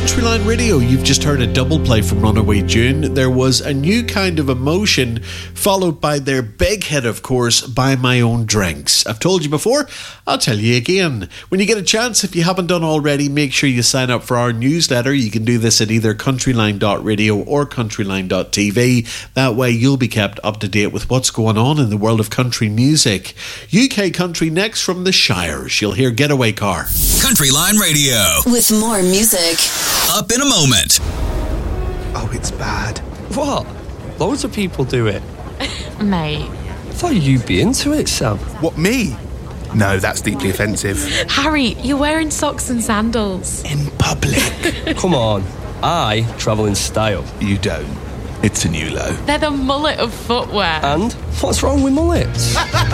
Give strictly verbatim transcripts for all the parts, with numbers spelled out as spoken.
Countryline Radio, you've just heard a double play from Runaway June. There was A New Kind of Emotion, followed by their big hit, of course, Buy My Own Drinks. I've told you before, I'll tell you again. When you get a chance, if you haven't done already, make sure you sign up for our newsletter. You can do this at either countryline dot radio or countryline dot t v. That way you'll be kept up to date with what's going on in the world of country music. U K country next from the Shires. You'll hear Getaway Car. Countryline Radio. With more music. Up in a moment. Oh, it's bad. What? Loads of people do it. Mate. I thought you'd be into it, Sam. What, me? No, that's deeply offensive. Harry, you're wearing socks and sandals. In public. Come on. I travel in style. You don't. It's a new low. They're the mullet of footwear. And what's wrong with mullets?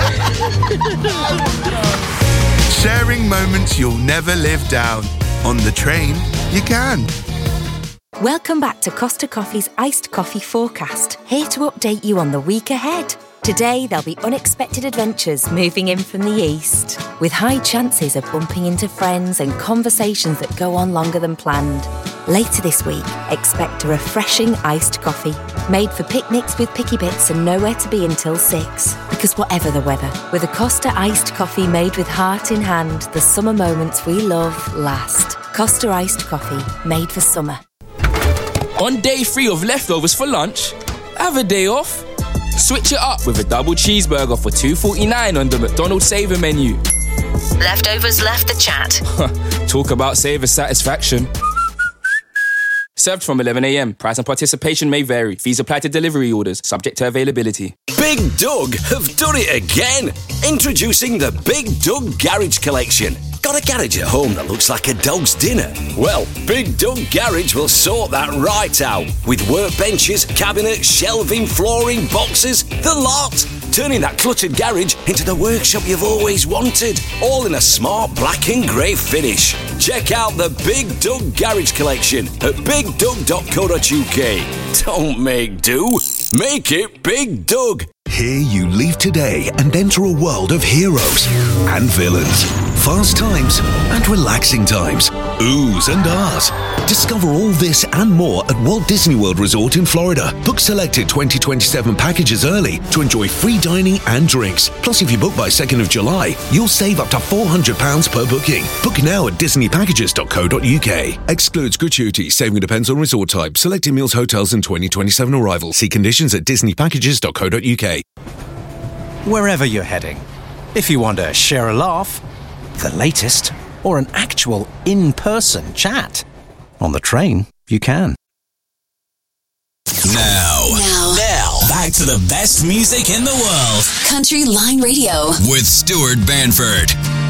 Sharing moments you'll never live down. On the train, you can. Welcome back to Costa Coffee's Iced Coffee Forecast, here to update you on the week ahead. Today, there'll be unexpected adventures moving in from the east, with high chances of bumping into friends and conversations that go on longer than planned. Later this week, expect a refreshing iced coffee, made for picnics with picky bits and nowhere to be until six. Because whatever the weather, with a Costa iced coffee made with heart in hand, the summer moments we love last. Costa iced coffee, made for summer. On day three of leftovers for lunch, have a day off. Switch it up with a double cheeseburger for two forty-nine on the McDonald's Saver menu. Leftovers left the chat. Talk about Saver satisfaction. Served from eleven a.m. Price and participation may vary. Fees apply to delivery orders, subject to availability. Big Doug have done it again. Introducing the Big Doug Garage Collection. Got a garage at home that looks like a dog's dinner? Well, Big Doug Garage will sort that right out. With workbenches, cabinets, shelving, flooring, boxes, the lot. Turning that cluttered garage into the workshop you've always wanted. All in a smart black and grey finish. Check out the Big Doug Garage Collection at big doug dot co dot u k. Don't make do, make it Big Doug. Here you leave today and enter a world of heroes and villains, fast times and relaxing times, oohs and ahs. Discover all this and more at Walt Disney World Resort in Florida. Book selected twenty twenty-seven packages early to enjoy free dining and drinks. Plus, if you book by second of July, you'll save up to four hundred pounds per booking. Book now at disney packages dot co dot u k. Excludes gratuity. Saving depends on resort type. Selected meals, hotels and twenty twenty-seven arrivals. See conditions at disney packages dot co dot u k. Wherever you're heading, if you want to share a laugh, the latest, or an actual in-person chat, on the train, you can. Now, Now. now, back to the best music in the world. Countryline Radio. With Stuart Banford.